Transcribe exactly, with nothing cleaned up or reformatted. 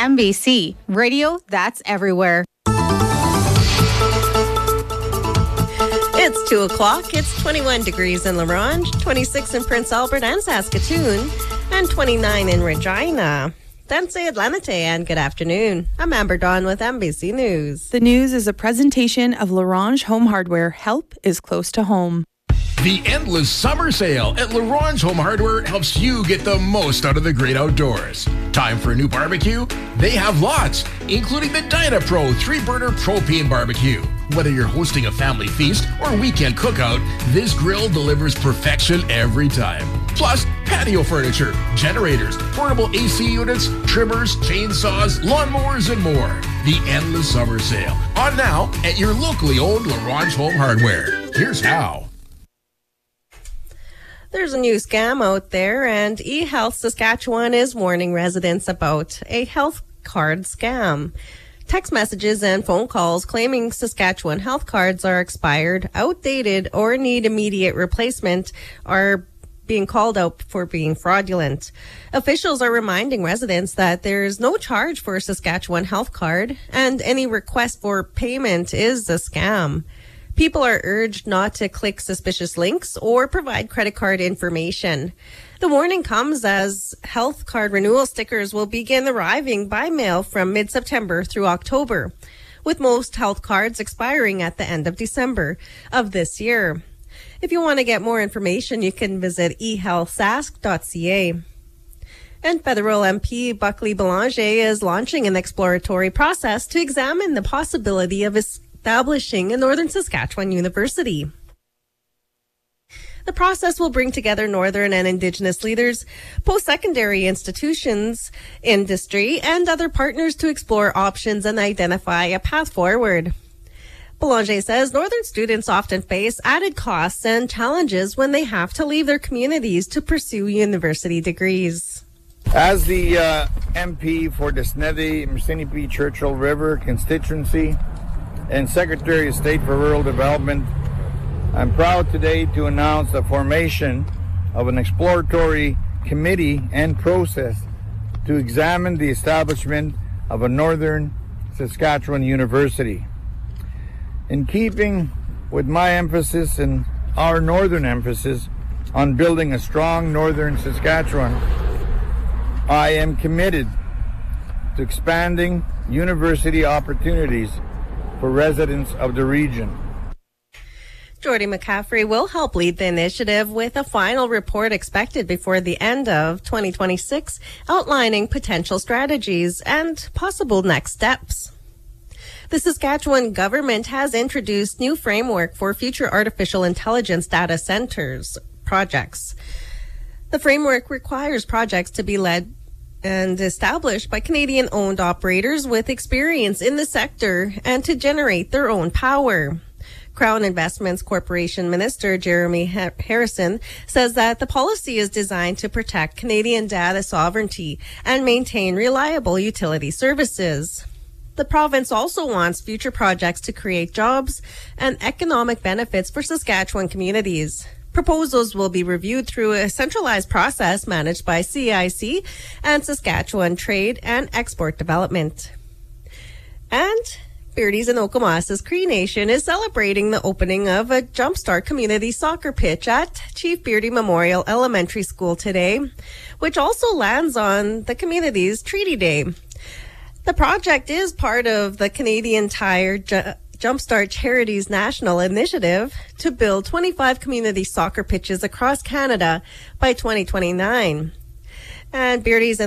M B C, radio that's everywhere. It's two o'clock. It's twenty-one degrees in La Ronge, twenty-six in Prince Albert and Saskatoon, and twenty-nine in Regina. Danse Atlanite, and good afternoon. I'm Amber Dawn with M B C News. The news is a presentation of La Ronge Home Hardware. Help is close to home. The endless summer sale at La Ronge Home Hardware helps you get the most out of the great outdoors. Time for a new barbecue? They have lots, including the DynaPro three-burner propane barbecue. Whether you're hosting a family feast or weekend cookout, this grill delivers perfection every time. Plus, patio furniture, generators, portable A C units, trimmers, chainsaws, lawnmowers, and more. The endless summer sale. On now at your locally owned La Ronge Home Hardware. Here's how. There's a new scam out there, and eHealth Saskatchewan is warning residents about a health card scam. Text messages and phone calls claiming Saskatchewan health cards are expired, outdated, or need immediate replacement are being called out for being fraudulent. Officials are reminding residents that there's no charge for a Saskatchewan health card, and any request for payment is a scam. People are urged not to click suspicious links or provide credit card information. The warning comes as health card renewal stickers will begin arriving by mail from mid-September through October, with most health cards expiring at the end of December of this year. If you want to get more information, you can visit e health sask dot c a. And federal M P Buckley Belanger is launching an exploratory process to examine the possibility of establishing a Northern Saskatchewan university. The process will bring together Northern and Indigenous leaders, post-secondary institutions, industry, and other partners to explore options and identify a path forward. Belanger says Northern students often face added costs and challenges when they have to leave their communities to pursue university degrees. As the uh, M P for the Sneddie-Mercinippi Churchill River constituency and Secretary of State for Rural Development, I'm proud today to announce the formation of an exploratory committee and process to examine the establishment of a Northern Saskatchewan University. In keeping with my emphasis and our Northern emphasis on building a strong Northern Saskatchewan, I am committed to expanding university opportunities for residents of the region. Jordy McCaffrey will help lead the initiative with a final report expected before the end of twenty twenty-six, outlining potential strategies and possible next steps. The Saskatchewan government has introduced new framework for future artificial intelligence data centers projects. The framework requires projects to be led and established by Canadian-owned operators with experience in the sector and to generate their own power. Crown Investments Corporation Minister Jeremy Harrison says that the policy is designed to protect Canadian data sovereignty and maintain reliable utility services. The province also wants future projects to create jobs and economic benefits for Saskatchewan communities. Proposals will be reviewed through a centralized process managed by C I C and Saskatchewan Trade and Export Development. And Beardy's in Okomasa's Cree Nation is celebrating the opening of a Jumpstart community soccer pitch at Chief Beardy Memorial Elementary School today, which also lands on the community's Treaty Day. The project is part of the Canadian Tire Ju- Jumpstart Charities National Initiative to build twenty-five community soccer pitches across Canada by twenty twenty-nine. And Beardy's